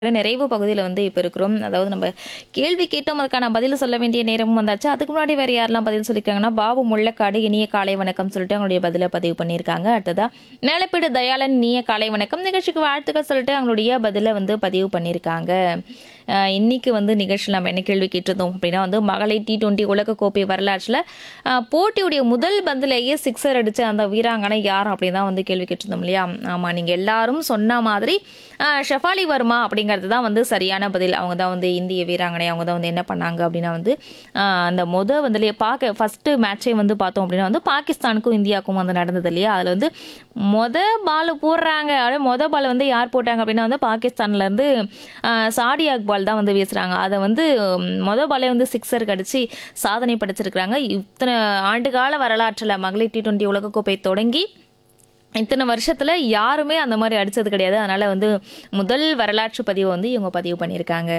நிறைவு பகுதியில வந்து இப்ப இருக்கிறோம். அதாவது நம்ம கேள்வி கேட்டோம். அதுக்கான பதில் சொல்ல வேண்டிய நேரமும் வந்தாச்சு. அதுக்கு முன்னாடி வேற யாரெல்லாம் பதில் சொல்லியிருக்காங்கன்னா, பாபு முள்ளக்காடு இனிய காலை வணக்கம் சொல்லிட்டு அவங்களுடைய பதில பதிவு பண்ணியிருக்காங்க. அடுத்ததா மேலப்பீடு தயாளன் இனிய காலை வணக்கம். நிகழ்ச்சிக்கு வாழ்த்துக்கள் சொல்லிட்டு அவங்களுடைய பதில வந்து பதிவு பண்ணியிருக்காங்க. இன்னைக்கு வந்து நிகழ்ச்சியில் நம்ம என்ன கேள்வி கேட்டிருந்தோம் அப்படின்னா வந்து மகளிர் T20 உலகக்கோப்பை வரலாற்றில் போட்டியுடைய முதல் பந்திலேயே சிக்ஸர் அடிச்ச அந்த வீராங்கனை யார் அப்படின்னு தான் வந்து கேள்வி கேட்டிருந்தோம் இல்லையா? ஆமாம், நீங்கள் எல்லாரும் சொன்ன மாதிரி ஷெஃபாலி வர்மா அப்படிங்கிறது தான் வந்து சரியான பதில். அவங்க தான் வந்து இந்திய வீராங்கனை. அவங்க தான் வந்து என்ன பண்ணாங்க அப்படின்னா வந்து அந்த வந்துலேயே ஃபஸ்ட்டு மேட்சே வந்து பார்த்தோம் அப்படின்னா வந்து பாகிஸ்தானுக்கும் இந்தியாவுக்கும் வந்து நடந்தது இல்லையா? அதில் வந்து பால் போடுறாங்க. அப்படியே பால் வந்து யார் போட்டாங்க அப்படின்னா வந்து பாகிஸ்தான்லேருந்து சாடியா இக்பால் தான் வந்து வீசுகிறாங்க. அதை வந்து பாலே வந்து சிக்ஸர் கடிச்சு சாதனை படைச்சிருக்கிறாங்க. இத்தனை ஆண்டுகால வரலாற்றில் மகளிர் T20 உலகக்கோப்பை தொடங்கி இத்தனை வருஷத்துல யாருமே அந்த மாதிரி அடிச்சது கிடையாது. அதனால வந்து முதல் வரலாற்று பதிவை வந்து இவங்க பதிவு பண்ணியிருக்காங்க.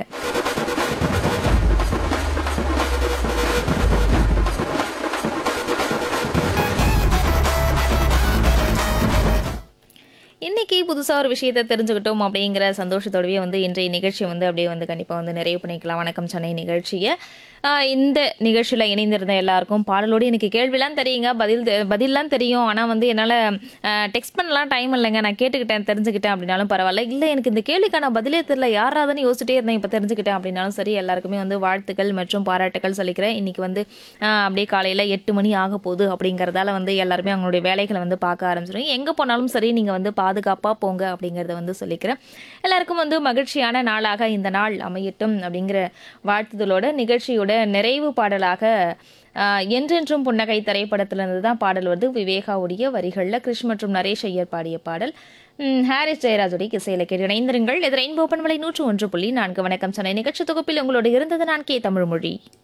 இன்னைக்கு புதுசாக ஒரு விஷயத்தை தெரிஞ்சுக்கிட்டோம் அப்படிங்கிற சந்தோஷத்தோடவே வந்து இன்றைய நிகழ்ச்சி வந்து அப்படியே வந்து கண்டிப்பாக வந்து நிறைவு பண்ணிக்கலாம். வணக்கம் சென்னை நிகழ்ச்சியை இந்த நிகழ்ச்சியில் இணைந்திருந்த எல்லாருக்கும் பாடலோடு எனக்கு கேள்விலாம் தெரியுங்க, பதில்லாம் தெரியும். ஆனால் வந்து என்னால் டெக்ஸ்ட் பண்ணலாம் டைம் இல்லைங்க. நான் கேட்டுக்கிட்டேன், தெரிஞ்சுக்கிட்டேன் அப்படின்னாலும் பரவாயில்ல. இல்லை எனக்கு இந்த கேள்விக்கான பதிலே தெரியல, யாராதுன்னு யோசிச்சுட்டே இருந்தேன், இப்போ தெரிஞ்சுக்கிட்டேன் அப்படின்னாலும் சரி, எல்லாருக்குமே வந்து வாழ்த்துக்கள் மற்றும் பாராட்டுக்கள் சொல்லிக்கிறேன். இன்னைக்கு வந்து அப்படியே காலையில் 8 மணி ஆக போகுது அப்படிங்கிறதால வந்து எல்லாருமே அவங்களுடைய வேலைகளை வந்து பார்க்க ஆரம்பிச்சிடும். எங்கே போனாலும் சரி நீங்கள் வந்து பாதுகாப்பாக போங்க அப்படிங்கிறத வந்து சொல்லிக்கிறேன். எல்லாருக்கும் வந்து மகிழ்ச்சியான நாளாக இந்த நாள் அமையட்டும் அப்படிங்கிற வாழ்த்துதலோட நிகழ்ச்சியோட நிறைவு பாடலாக என்றென்றும் புன்னகை திரைப்படத்திலிருந்து தான் பாடல் வந்து விவேகாவுடைய வரிகளில் கிருஷ் மற்றும் நரேஷ் ஐயர் பாடிய பாடல். ஹாரிஸ் ஜெயராஜுடைய இசையில கேட்டு இணைந்திருங்கள். இது ரெயின்போ பண்பலை 101.4. வணக்கம் சென்னை நிகழ்ச்சி தொகுப்பில் உங்களோடு இருந்தது நான் கே தமிழ்மொழி.